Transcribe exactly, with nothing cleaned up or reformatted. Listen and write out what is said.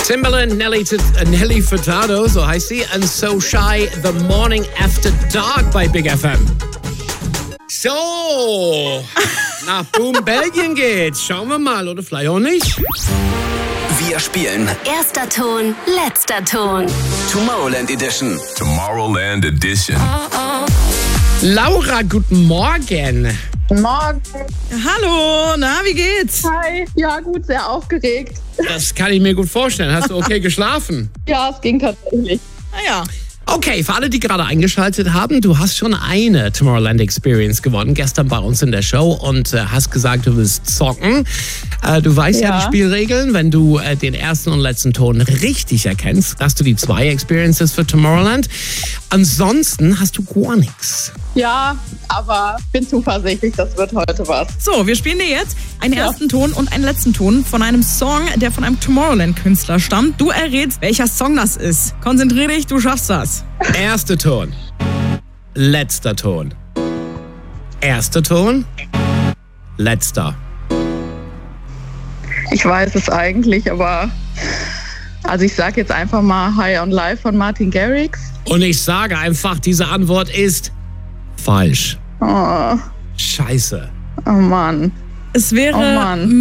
Timbaland, Nelly, uh, Nelly Furtado, so heißt sie, and So Shy, The Morning After Dark bei Big F M. So, nach Boom Belgien geht's. Schauen wir mal, oder vielleicht auch nicht. Wir spielen Erster Ton, letzter Ton. Tomorrowland Edition. Tomorrowland Edition. Laura, guten Morgen. Guten Morgen. Hallo, na, wie geht's? Hi. Ja, gut, sehr aufgeregt. Das kann ich mir gut vorstellen. Hast du okay geschlafen? Ja, es ging tatsächlich. Naja. Okay, für alle, die gerade eingeschaltet haben, du hast schon eine Tomorrowland Experience gewonnen, gestern bei uns in der Show und äh, hast gesagt, du willst zocken. Äh, du weißt ja. ja die Spielregeln. Wenn du äh, den ersten und letzten Ton richtig erkennst, hast du die zwei Experiences für Tomorrowland. Ansonsten hast du gar nichts. Ja, aber bin zuversichtlich, das wird heute was. So, wir spielen dir jetzt einen Ja. ersten Ton und einen letzten Ton von einem Song, der von einem Tomorrowland-Künstler stammt. Du errätst, welcher Song das ist. Konzentrier dich, du schaffst das. Erster Ton. Letzter Ton. Erster Ton. Letzter. Ich weiß es eigentlich, aber also ich sag jetzt einfach mal High on Life von Martin Garrix. Und ich sage einfach, diese Antwort ist falsch. Oh, Scheiße. oh Mann. Es wäre Oh Mann.